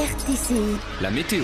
RTCI. La météo.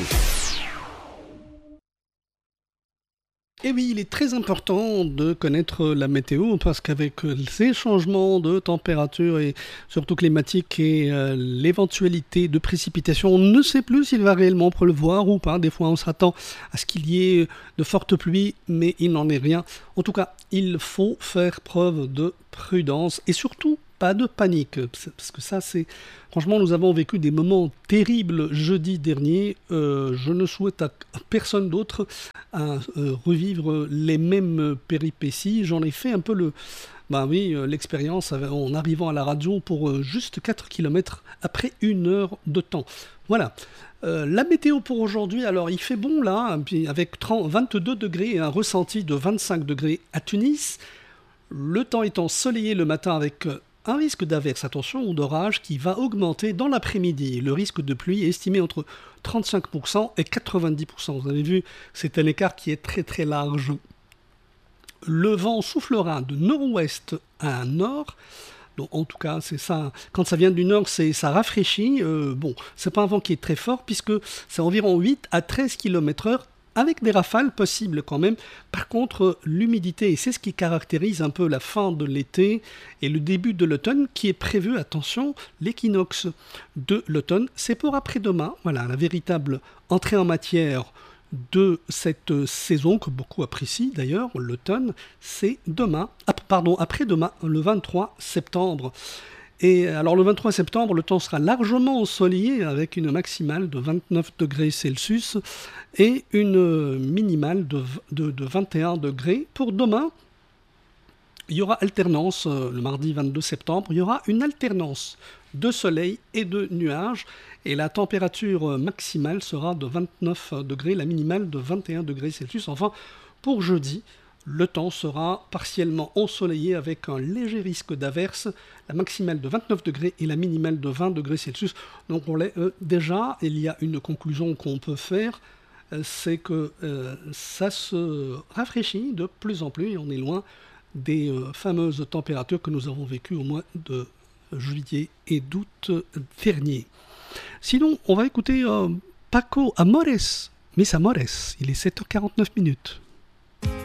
Et oui, il est très important de connaître la météo parce qu'avec ces changements de température et surtout climatiques et l'éventualité de précipitations, on ne sait plus s'il va réellement pleuvoir ou pas. Des fois, on s'attend à ce qu'il y ait de fortes pluies, mais il n'en est rien. En tout cas, il faut faire preuve de prudence et surtout pas de panique, parce que ça c'est... Franchement, nous avons vécu des moments terribles jeudi dernier. Je ne souhaite à personne d'autre à revivre les mêmes péripéties. J'en ai fait un peu l'expérience en arrivant à la radio pour juste 4 km après 1 heure de temps. Voilà. La météo pour aujourd'hui, alors il fait bon là, avec 22 degrés et un ressenti de 25 degrés à Tunis. Le temps est ensoleillé le matin avec un risque d'averse, attention, ou d'orage qui va augmenter dans l'après-midi. Le risque de pluie est estimé entre 35% et 90%. Vous avez vu, c'est un écart qui est très très large. Le vent soufflera de nord-ouest à nord. Donc, en tout cas, c'est ça. Quand ça vient du nord, ça rafraîchit. C'est pas un vent qui est très fort puisque c'est environ 8 à 13 km/h. Avec des rafales possibles quand même. Par contre, l'humidité, et c'est ce qui caractérise un peu la fin de l'été et le début de l'automne, qui est prévu, attention, l'équinoxe de l'automne, c'est pour après-demain. Voilà, la véritable entrée en matière de cette saison, que beaucoup apprécient d'ailleurs, l'automne, c'est après-demain, le 23 septembre. Et alors le 23 septembre, le temps sera largement ensoleillé avec une maximale de 29 degrés Celsius et une minimale de 21 degrés. Pour demain, il y aura alternance, le mardi 22 septembre, il y aura une alternance de soleil et de nuages. Et la température maximale sera de 29 degrés, la minimale de 21 degrés Celsius. Enfin, pour jeudi, le temps sera partiellement ensoleillé avec un léger risque d'averse, la maximale de 29 degrés et la minimale de 20 degrés Celsius. Donc déjà, il y a une conclusion qu'on peut faire, c'est que ça se rafraîchit de plus en plus et on est loin des fameuses températures que nous avons vécues au mois de juillet et d'août dernier. Sinon, on va écouter Paco Amores, Mis Amores, il est 7h49.